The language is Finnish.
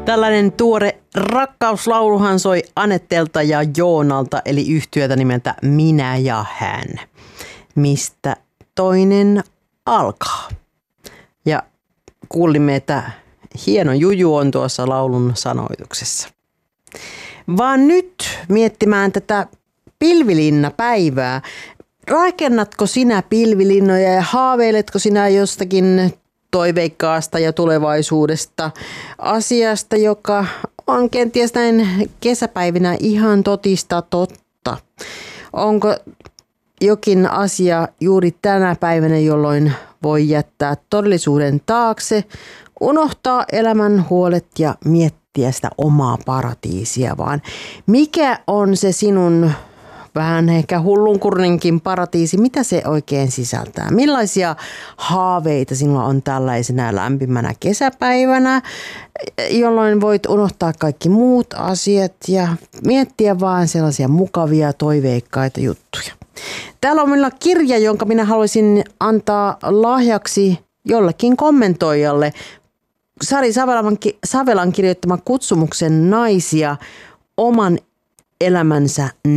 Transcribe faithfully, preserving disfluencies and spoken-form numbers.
Tällainen tuore rakkauslauluhan soi Anettelta ja Joonalta, eli yhtyötä nimeltä Minä ja hän. Mistä toinen alkaa? Ja kuulimme, että hieno juju on tuossa laulun sanoituksessa. Vaan nyt miettimään tätä pilvilinnapäivää. Rakennatko sinä pilvilinnoja ja haaveiletko sinä jostakin toiveikkaasta ja tulevaisuudesta asiasta, joka on kenties näin kesäpäivinä ihan totista totta? Onko jokin asia juuri tänä päivänä, jolloin voi jättää todellisuuden taakse, unohtaa elämän huolet ja miettiä sitä omaa paratiisia, vaan mikä on se sinun vähän ehkä hullunkurninkin paratiisi, mitä se oikein sisältää? Millaisia haaveita sinulla on tällaisena lämpimänä kesäpäivänä, jolloin voit unohtaa kaikki muut asiat ja miettiä vaan sellaisia mukavia, toiveikkaita juttuja. Täällä on minulla kirja, jonka minä haluaisin antaa lahjaksi jollekin kommentoijalle. Sari Savelan, Savelan kirjoittama Kutsumuksen naisia oman elämänsä